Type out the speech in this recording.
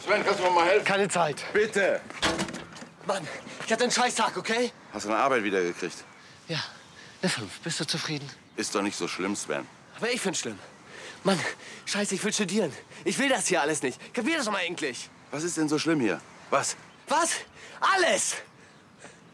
Sven, kannst du mir mal helfen? Keine Zeit. Bitte. Mann, ich hatte einen Scheißtag, okay? Hast du eine Arbeit wiedergekriegt? Ja, eine 5. Bist du zufrieden? Ist doch nicht so schlimm, Sven. Aber ich find's schlimm. Mann, scheiße, ich will studieren. Ich will das hier alles nicht. Kapier das doch mal endlich. Was ist denn so schlimm hier? Was? Was? Alles!